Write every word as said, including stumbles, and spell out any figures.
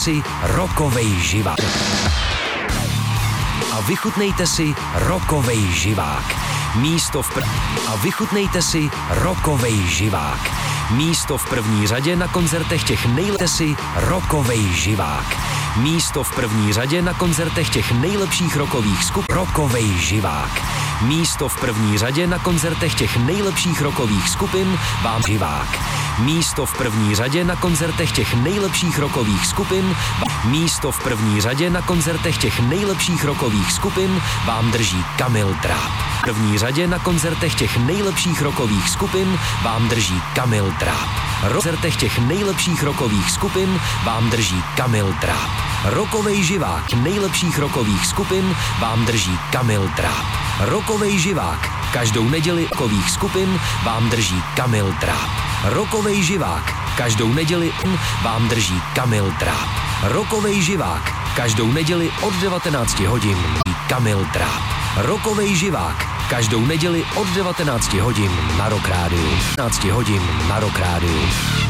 si rokovej živák. A vychutnejte si rokovej živák. Místo v pr- A vychutnejte si rokovej živák. Místo v první řadě na koncertech těch nejlepších si rokovej živák. Místo v první řadě na koncertech těch nejlepších rokových skup rokovej živák. Místo v první řadě na koncertech těch nejlepších rokových skupin vám živák. Místo v první řadě na koncertech těch nejlepších rokových skupin Místo v první řadě na koncertech těch nejlepších rokových skupin vám drží Kamil Dráp. V první řadě na koncertech těch nejlepších rokových skupin vám drží Kamil Dráp. V koncertech těch nejlepších rokových skupin vám drží Kamil Dráp. Rokovej živák nejlepších rokových skupin vám drží Kamil Dráp. Rokovej živák každou neděli rokových skupin vám drží Kamil Dráp. Rokovej živák každou neděli vám drží Kamil Dráp. Rokovej živák každou neděli od devatenácti hodin Kamil Dráp. Rokovej živák každou neděli od devatenácti hodin na Rock Rádiu. devatenácti hodin na Rock Rádiu.